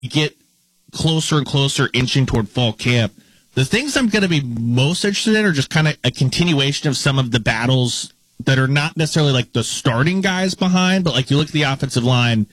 you get closer and closer inching toward fall camp, the things I'm going to be most interested in are just kind of a continuation of some of the battles that are not necessarily like the starting guys behind, but like you look at the offensive line,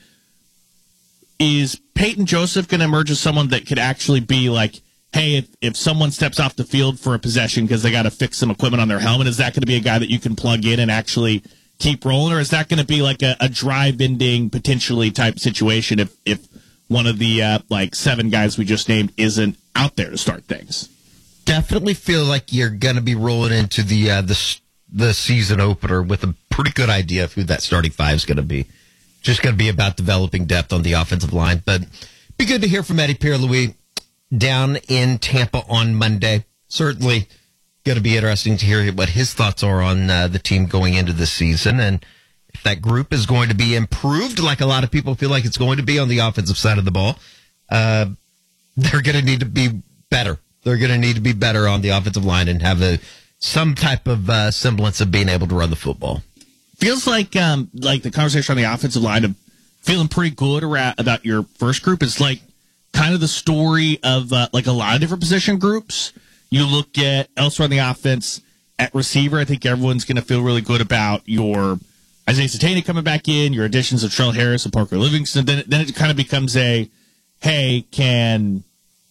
is Peyton Joseph going to emerge as someone that could actually be like, hey, if someone steps off the field for a possession because they got to fix some equipment on their helmet, is that going to be a guy that you can plug in and actually keep rolling? Or is that going to be like a drive-ending potentially type situation if one of the like 7 guys we just named isn't out there to start things? Definitely feel like you're going to be rolling into the season opener with a pretty good idea of who that starting 5 is going to be. Just going to be about developing depth on the offensive line. But be good to hear from Eddie Pierre-Louis down in Tampa on Monday. Certainly going to be interesting to hear what his thoughts are on the team going into the season, and if that group is going to be improved like a lot of people feel like it's going to be on the offensive side of the ball. They're going to need to be better. They're going to need to be better on the offensive line and have some type of semblance of being able to run the football. Feels like the conversation on the offensive line of feeling pretty good about your first group is like kind of the story of like a lot of different position groups. You look at elsewhere on the offense at receiver. I think everyone's going to feel really good about your Isaiah Satania coming back in, your additions of Trell Harris and Parker Livingston. Then it kind of becomes hey, can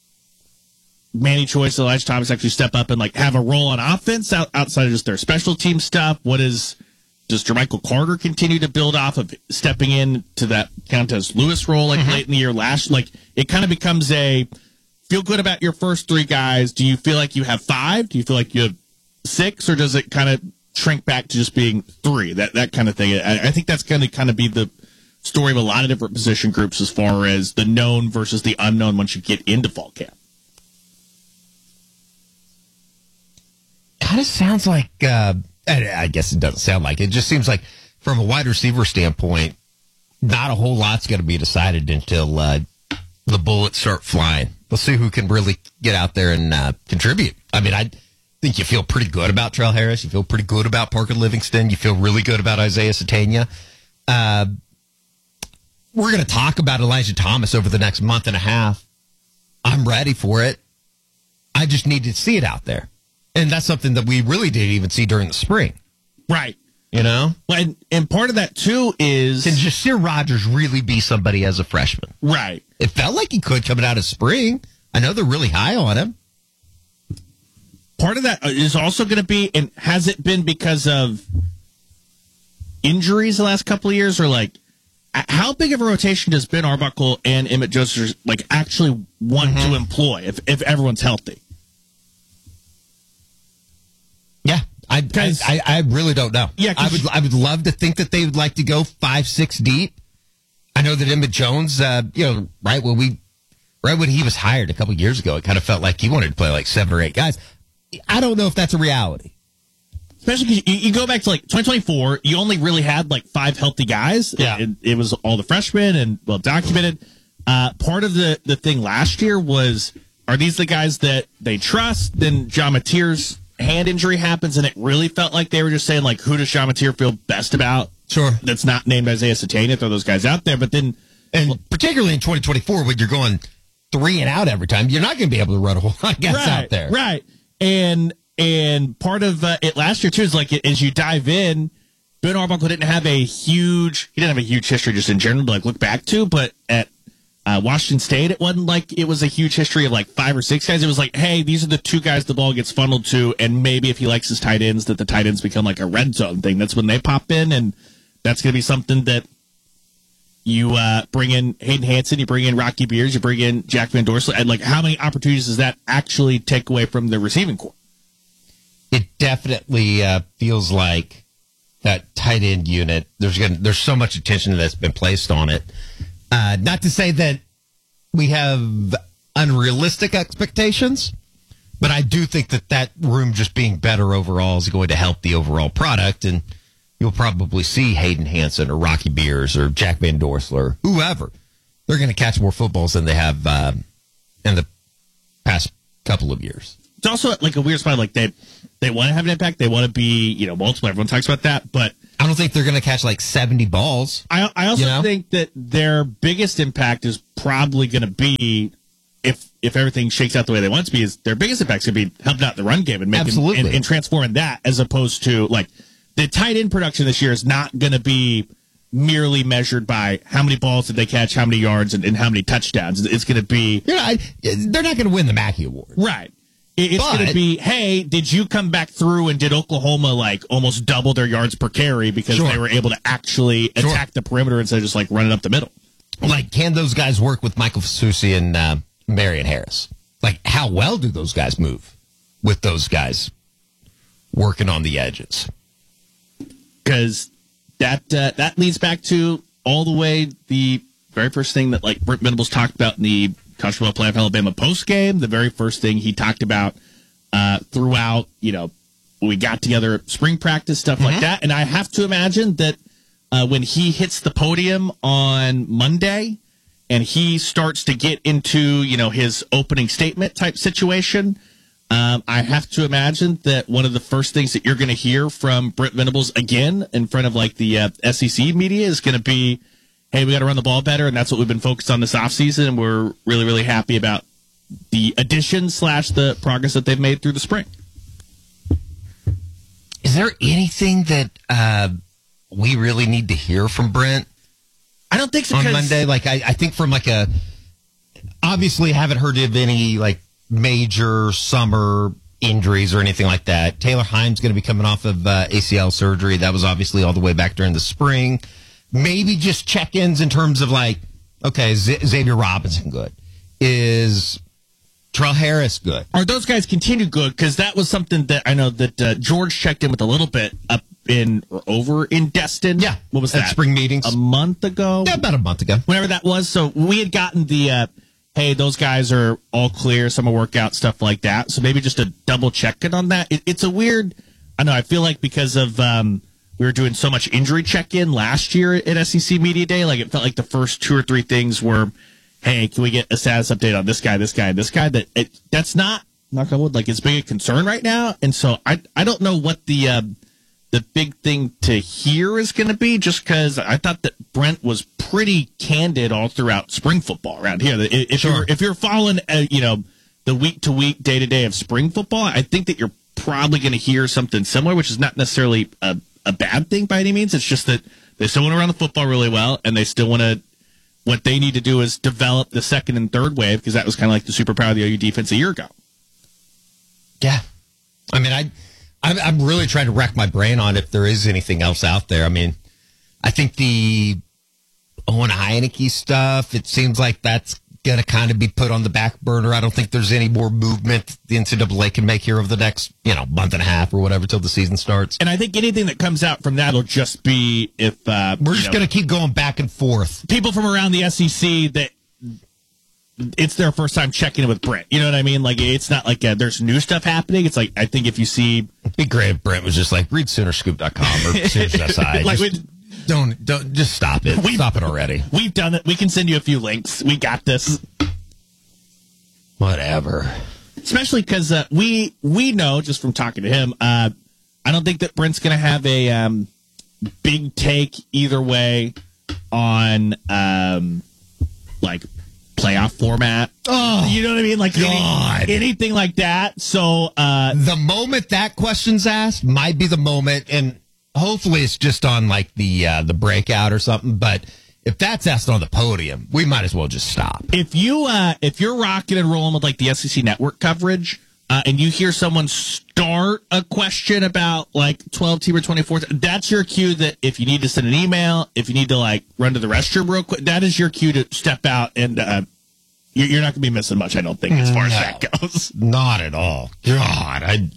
Manny Choice and Elijah Thomas actually step up and like have a role on offense outside of just their special team stuff? Does Jermichael Carter continue to build off of stepping in to that Countess Lewis role late in the year last? Like it kind of becomes feel good about your first 3 guys. Do you feel like you have 5? Do you feel like you have 6? Or does it kind of shrink back to just being 3? That kind of thing. I think that's going to kind of be the story of a lot of different position groups as far as the known versus the unknown once you get into fall camp. Kind of sounds like, I guess it doesn't sound like it. It just seems like from a wide receiver standpoint, not a whole lot's going to be decided until the bullets start flying. We'll see who can really get out there and contribute. I mean, I think you feel pretty good about Trell Harris. You feel pretty good about Parker Livingston. You feel really good about Isaiah Satania. We're going to talk about Elijah Thomas over the next month and a half. I'm ready for it. I just need to see it out there. And that's something that we really didn't even see during the spring. Right. You know? And part of that, too, is... Can Jasir Rogers really be somebody as a freshman? Right. It felt like he could coming out of spring. I know they're really high on him. Part of that is also going to be, and has it been because of injuries the last couple of years? Or, like, how big of a rotation does Ben Arbuckle and Emmett Joseph, like, actually want to employ if everyone's healthy? Yeah, I really don't know. Yeah, I would love to think that they would like to go 5-6 deep. I know that Emmett Jones, right when he was hired a couple of years ago, it kind of felt like he wanted to play like 7 or 8 guys. I don't know if that's a reality. Especially because you go back to like 2024, you only really had like 5 healthy guys. Yeah, it was all the freshmen and well documented. Part of the thing last year was, are these the guys that they trust? Then John Mateer's hand injury happens, and it really felt like they were just saying, like, who does Sean Mateer feel best about? Sure. That's not named Isaiah Satania. Throw those guys out there. But then... And particularly in 2024, when you're going 3 and out every time, you're not going to be able to run a whole lot of guys out there. Right. And part of it last year, too, is, like, as you dive in, Ben Arbuckle didn't have a huge history just in general to, like, look back to, but at Washington State, it wasn't like it was a huge history of like 5 or 6 guys. It was like, hey, these are the 2 guys the ball gets funneled to, and maybe if he likes his tight ends, that the tight ends become like a red zone thing. That's when they pop in, and that's going to be something that you bring in Hayden Hansen, you bring in Rocky Beers, you bring in Jack Van Dorsel, and like how many opportunities does that actually take away from the receiving corps? It definitely feels like that tight end unit. There's so much attention that's been placed on it. Not to say that we have unrealistic expectations, but I do think that room just being better overall is going to help the overall product, and you'll probably see Hayden Hansen or Rocky Beers or Jack Van Dorsel or whoever. They're going to catch more footballs than they have in the past couple of years. It's also like a weird spot. Like they want to have an impact. They want to be, multiple. Everyone talks about that, but I don't think they're going to catch like 70 balls. I also think that their biggest impact is probably going to be if everything shakes out the way they want it to be. Is their biggest impact is going to be helping out the run game and making and transforming that, as opposed to like the tight end production this year is not going to be merely measured by how many balls did they catch, how many yards, and how many touchdowns. It's going to be they're not going to win the Mackey Award, right? It's going to be, hey, did you come back through and did Oklahoma like almost double their yards per carry because they were able to actually attack the perimeter instead of just like running up the middle? Like, can those guys work with Michael Fasusi and Marion Harris? Like, how well do those guys move with those guys working on the edges? Because that leads back to all the way the very first thing that like Brent Venables talked about in the College Football Playoff Alabama postgame. The very first thing he talked about throughout, we got together, spring practice, stuff like that. And I have to imagine that when he hits the podium on Monday and he starts to get into, his opening statement type situation, I have to imagine that one of the first things that you're going to hear from Brent Venables again in front of like the SEC media is going to be, hey, we got to run the ball better, and that's what we've been focused on this offseason, and we're really, really happy about the addition / the progress that they've made through the spring. Is there anything that we really need to hear from Brent? I don't think so. On Monday, like I think from like obviously haven't heard of any like major summer injuries or anything like that. Taylor Himes going to be coming off of ACL surgery. That was obviously all the way back during the spring. Maybe just check-ins in terms of like, okay, Xavier Robinson good? Is Terrell Harris good? Are those guys continue good? Because that was something that I know that George checked in with a little bit over in Destin. Yeah. What was that? Spring meetings. A month ago? Yeah, about a month ago. Whenever that was. So we had gotten the, hey, those guys are all clear, summer workout, stuff like that. So maybe just a double check-in on that. It's a weird, I know, I feel like because of, we were doing so much injury check-in last year at SEC Media Day. Like, it felt like the first 2 or 3 things were, hey, can we get a status update on this guy, this guy, this guy? That's not, knock on wood, like, it's big a concern right now. And so I don't know what the big thing to hear is going to be, just because I thought that Brent was pretty candid all throughout spring football around here. If you're following, the week-to-week, day-to-day of spring football, I think that you're probably going to hear something similar, which is not necessarily a bad thing by any means. It's just that they still want to run the football really well, and they still want to, what they need to do is develop the second and third wave, because that was kind of like the superpower of the OU defense a year ago. Yeah. I mean, I'm really trying to rack my brain on if there is anything else out there. I mean, I think the Owen Heineke stuff, it seems like that's going to kind of be put on the back burner. I don't think there's any more movement the NCAA can make here over the next, month and a half or whatever till the season starts. And I think anything that comes out from that will just be if we're just going to keep going back and forth. People from around the SEC that it's their first time checking in with Brent. You know what I mean? Like, it's not like there's new stuff happening. It's like, I think if you see, it'd be great if Brent was just like, read Soonerscoop.com or Sooners SI. Like, don't just stop it. Stop it already. We've done it. We can send you a few links. We got this. Whatever. Especially because we know just from talking to him, I don't think that Brent's going to have a big take either way on like playoff format. Oh, you know what I mean? Like anything like that. So the moment that question's asked might be the moment, and hopefully it's just on like the breakout or something. But if that's asked on the podium, we might as well just stop. If you're rocking and rolling with like the SEC network coverage, and you hear someone start a question about like 12 team or 24, that's your cue that if you need to send an email, if you need to like run to the restroom real quick, that is your cue to step out, and you're not going to be missing much, I don't think, as far as that goes. Not at all. God,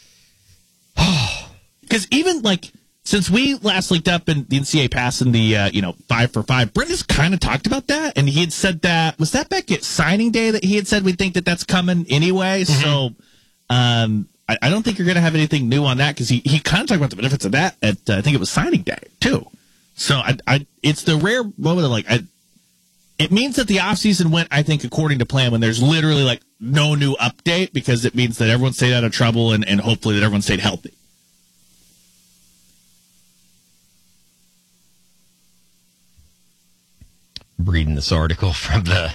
because even like since we last linked up in the NCAA passing the 5 for 5, Brent has kind of talked about that, and he had said that was that back at signing day that he had said we think that that's coming anyway. Mm-hmm. So I don't think you're going to have anything new on that, because he kind of talked about the benefits of that at I think it was signing day too. So it's the rare moment of like it means that the offseason went, I think, according to plan when there's literally like no new update, because it means that everyone stayed out of trouble and hopefully that everyone stayed healthy. I'm reading this article from the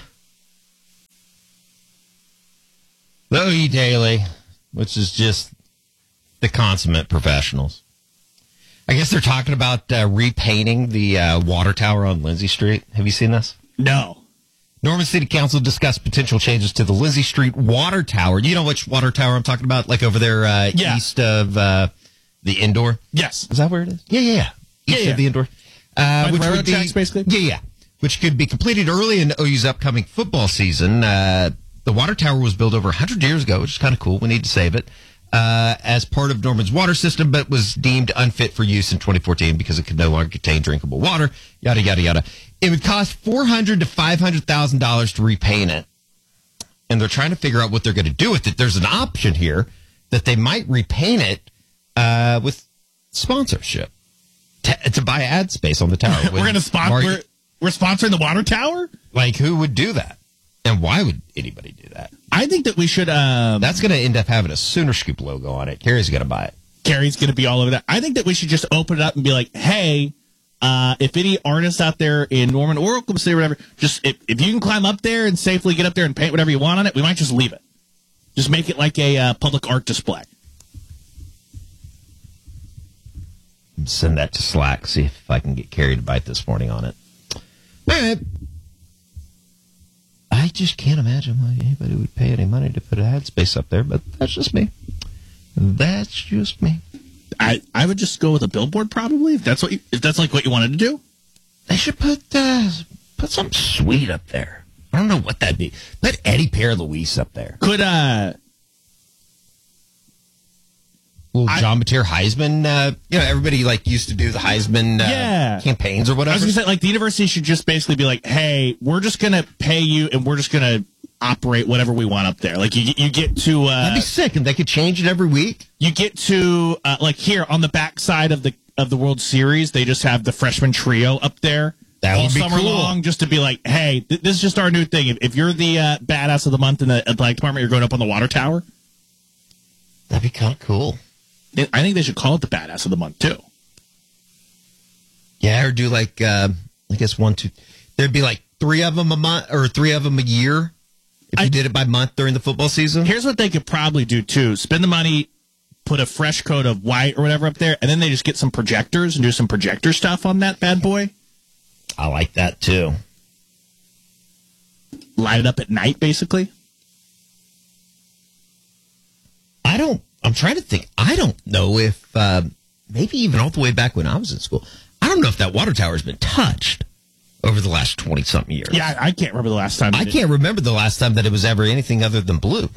OE Daily, which is just the consummate professionals. I guess they're talking about repainting the water tower on Lindsay Street. Have you seen this? No. Norman City Council discussed potential changes to the Lindsay Street water tower. You know which water tower I'm talking about? Like over there east of the indoor? Yes. Is that where it is? Yeah. East of the indoor. Which would be, tracks, basically? Yeah. Which could be completed early in OU's upcoming football season. The water tower was built over 100 years ago, which is kind of cool. We need to save it. As part of Norman's water system, but was deemed unfit for use in 2014 because it could no longer contain drinkable water, yada, yada, yada. It would cost $400,000 to $500,000 to repaint it. And they're trying to figure out what they're going to do with it. There's an option here that they might repaint it with sponsorship to buy ad space on the tower. We're going to sponsor. We're sponsoring the water tower? Like, who would do that? And why would anybody do that? I think that we should... That's going to end up having a Sooner Scoop logo on it. Carrie's going to buy it. Carrie's going to be all over that. I think that we should just open it up and be like, hey, if any artists out there in Norman or Oklahoma City or whatever, just if you can climb up there and safely get up there and paint whatever you want on it, we might just leave it. Just make it like a public art display. Send that to Slack, see if I can get Carrie to bite this morning on it. All right. I just can't imagine why anybody would pay any money to put an ad space up there, but that's just me. That's just me. I would just go with a billboard probably if that's like what you wanted to do. They should put something sweet up there. I don't know what that'd be. Put Eddie Pierre Luis up there. Could John Mateer Heisman, everybody used to do the Heisman campaigns or whatever. I was going to say, the university should just basically be like, hey, we're just going to pay you and we're just going to operate whatever we want up there. Like, you get to... That'd be sick, and they could change it every week. You get to, here, on the backside of the World Series, they just have the freshman trio up there. That would be all summer long, just to be like, hey, this is just our new thing. If you're the badass of the month in the athletic department, you're going up on the water tower. That'd be kind of cool. I think they should call it the badass of the month too. Yeah, or do I guess 1, 2. There'd be 3 of them a month or 3 of them a year if you did it by month during the football season. Here's what they could probably do too: spend the money, put a fresh coat of white or whatever up there, and then they just get some projectors and do some projector stuff on that bad boy. I like that too. Light it up at night, basically. I'm trying to think. I don't know if maybe even all the way back when I was in school, I don't know if that water tower has been touched over the last 20-something years. Yeah, I can't remember the last time. I can't remember the last time that it was ever anything other than blue.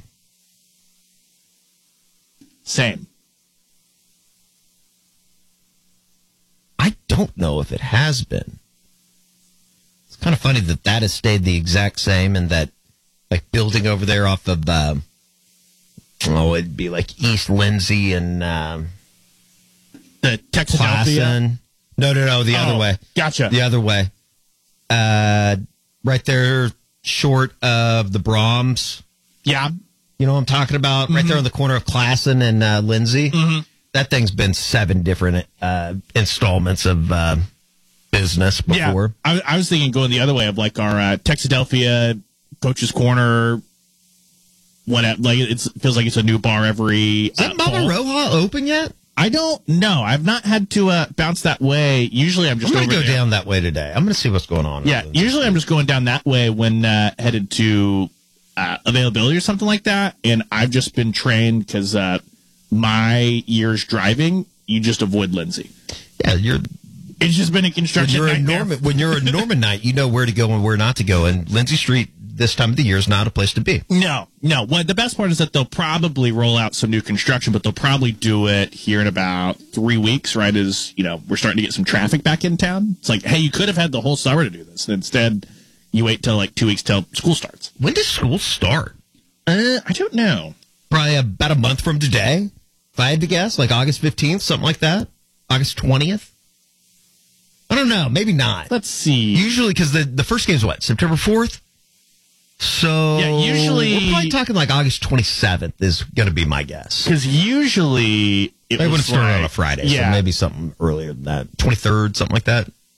Same. I don't know if it has been. It's kind of funny that has stayed the exact same, and that building over there off of it'd be East Lindsay and the Texadelphia. No, the other way. Gotcha. The other way. Right there, short of the Brahms. Yeah. You know what I'm talking about? Mm-hmm. Right there on the corner of Classen and Lindsay. Mm-hmm. That thing's been 7 different installments of business before. Yeah. I was thinking going the other way of our Texadelphia, Coach's Corner. It feels like it's a new bar every. Is that Mama Roja open yet? I don't know. I've not had to bounce that way. Usually, I'm going to go down that way today. I'm going to see what's going on. Yeah, usually I'm just going down that way when headed to availability or something like that. And I've just been trained because my years driving, you just avoid Lindsay. Yeah, It's just been a construction nightmare. When you're a Norman night, you know where to go and where not to go. And Lindsay Street this time of the year is not a place to be. No. Well, the best part is that they'll probably roll out some new construction, but they'll probably do it here in about 3 weeks, right as, we're starting to get some traffic back in town. It's like, hey, you could have had the whole summer to do this. And instead, you wait till 2 weeks till school starts. When does school start? I don't know. Probably about a month from today, if I had to guess, August 15th, something like that. August 20th. I don't know. Maybe not. Let's see. Usually, because the first game is what? September 4th? So yeah, usually we're probably talking August 27th is going to be my guess. Because usually they wouldn't start on a Friday, so maybe something earlier than that. 23rd, something like that.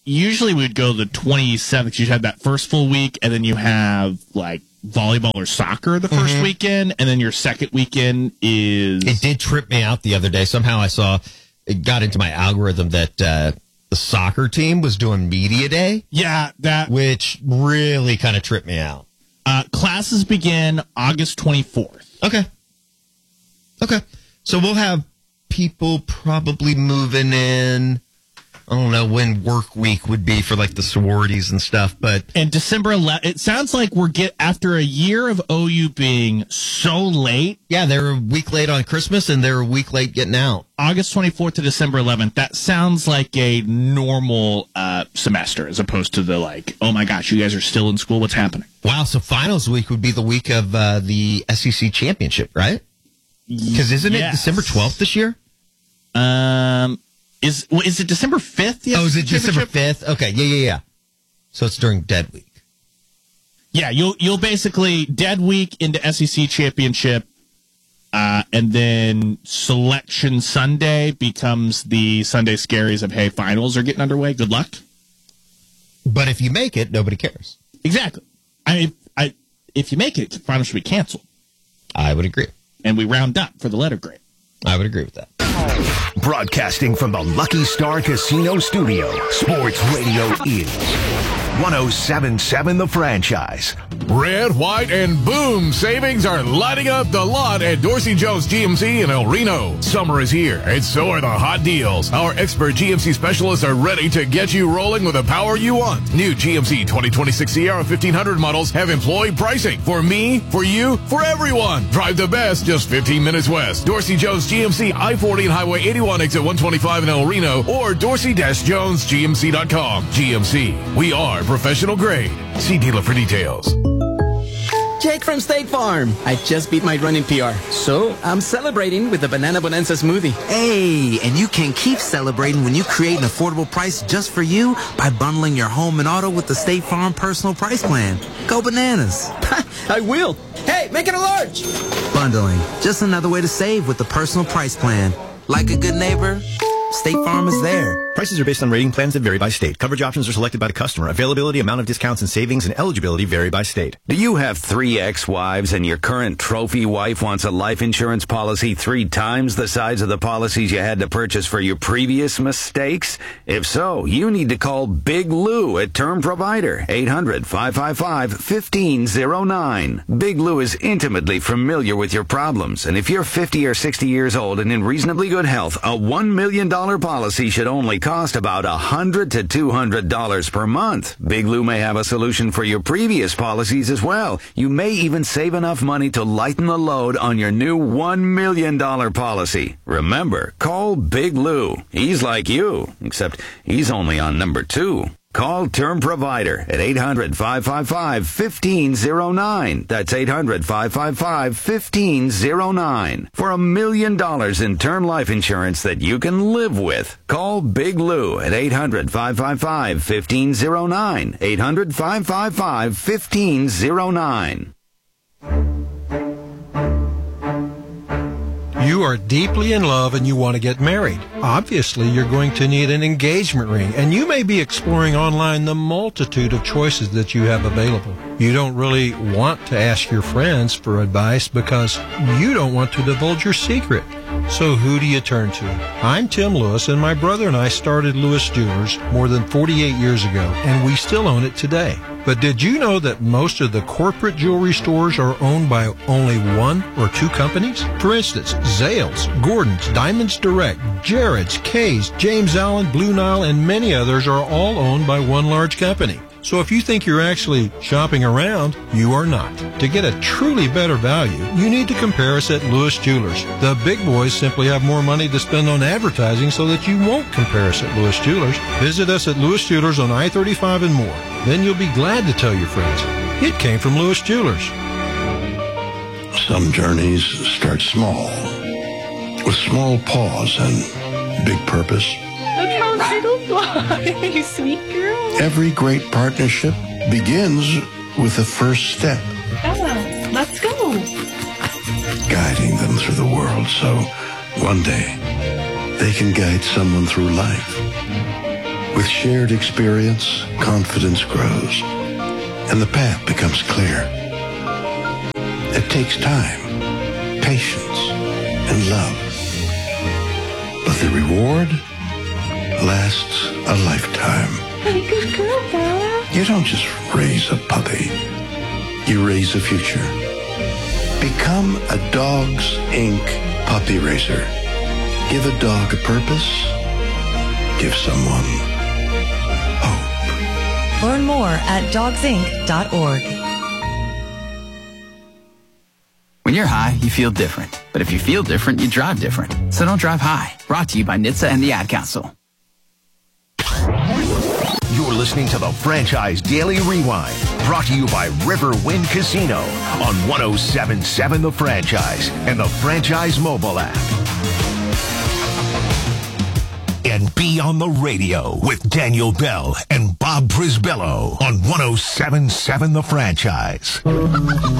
usually we'd go the 27th. You'd have that first full week, and then you have like volleyball or soccer the first weekend, and then your second weekend is... It did trip me out the other day. Somehow I saw, it got into my algorithm that the soccer team was doing media day. Yeah, that... Which really kind of tripped me out. Classes begin August 24th. Okay. So we'll have people probably moving in... I don't know when work week would be for like the sororities and stuff, but... And December 11th, it sounds like after a year of OU being so late. Yeah, they're a week late on Christmas and they're a week late getting out. August 24th to December 11th, that sounds like a normal semester as opposed to the like, oh my gosh, you guys are still in school, what's happening? Wow, so finals week would be the week of the SEC championship, right? Because isn't it December 12th this year? Is it December 5th? Oh, is it December 5th? Okay, yeah. So it's during Dead Week. Yeah, you'll basically Dead Week into SEC championship, and then Selection Sunday becomes the Sunday scaries of, hey, finals are getting underway. Good luck. But if you make it, nobody cares. Exactly. I mean, if you make it, finals should be canceled. I would agree. And we round up for the letter grade. I would agree with that. Broadcasting from the Lucky Star Casino Studio, Sports Radio is 107.7 The Franchise. Red, white, and boom savings are lighting up the lot at Dorsey Jones GMC in El Reno. Summer is here, and so are the hot deals. Our expert GMC specialists are ready to get you rolling with the power you want. New GMC 2026 Sierra 1500 models have employee pricing. For me, for you, for everyone. Drive the best just 15 minutes west. Dorsey Jones GMC I-40 and Highway 81 exit 125 in El Reno or dorsey-jonesgmc.com. GMC, we are professional grade. See dealer for details. Jake from State Farm. I just beat my running PR, so I'm celebrating with the Banana Bonanza smoothie. Hey, and you can keep celebrating when you create an affordable price just for you by bundling your home and auto with the State Farm Personal Price Plan. Go bananas. I will. Hey, make it a large. Bundling, just another way to save with the Personal Price Plan. Like a good neighbor, State Farm is there. Prices are based on rating plans that vary by state. Coverage options are selected by the customer. Availability, amount of discounts and savings, and eligibility vary by state. Do you have 3 ex-wives and your current trophy wife wants a life insurance policy 3 times the size of the policies you had to purchase for your previous mistakes? If so, you need to call Big Lou at Term Provider, 800-555-1509. Big Lou is intimately familiar with your problems, and if you're 50 or 60 years old and in reasonably good health, a $1 million policy should only cost about $100 to $200 per month. Big Lou may have a solution for your previous policies as well. You may even save enough money to lighten the load on your new $1 million policy. Remember, call Big Lou. He's like you, except he's only on number 2. Call Term Provider at 800-555-1509. That's 800-555-1509. For $1 million in term life insurance that you can live with. Call Big Lou at 800-555-1509. 800-555-1509. You are deeply in love and you want to get married. Obviously, you're going to need an engagement ring, and you may be exploring online the multitude of choices that you have available. You don't really want to ask your friends for advice because you don't want to divulge your secret. So who do you turn to? I'm Tim Lewis, and my brother and I started Lewis Jewelers more than 48 years ago, and we still own it today. But did you know that most of the corporate jewelry stores are owned by only 1 or 2 companies? For instance, Zales, Gordon's, Diamonds Direct, Jared's, Kay's, James Allen, Blue Nile, and many others are all owned by one large company. So if you think you're actually shopping around, you are not. To get a truly better value, you need to compare us at Lewis Jewelers. The big boys simply have more money to spend on advertising so that you won't compare us at Lewis Jewelers. Visit us at Lewis Jewelers on I-35 and more. Then you'll be glad to tell your friends. It came from Lewis Jewelers. Some journeys start small, with small pause and big purpose. Look how little fly, you sweet girl. Every great partnership begins with the first step. Bella, let's go. Guiding them through the world so one day they can guide someone through life. With shared experience, confidence grows, and the path becomes clear. It takes time, patience, and love. But the reward lasts a lifetime. Hey, good girl, Bella. You don't just raise a puppy. You raise a future. Become a Dogs Inc. puppy raiser. Give a dog a purpose. Give someone hope. Learn more at dogsinc.org. When you're high, you feel different. But if you feel different, you drive different. So don't drive high. Brought to you by NHTSA and the Ad Council. You're listening to the Franchise Daily Rewind, brought to you by Riverwind Casino on 107.7 The Franchise and the Franchise mobile app. And be on the radio with Daniel Bell and Bob Brisbello on 107.7 The Franchise.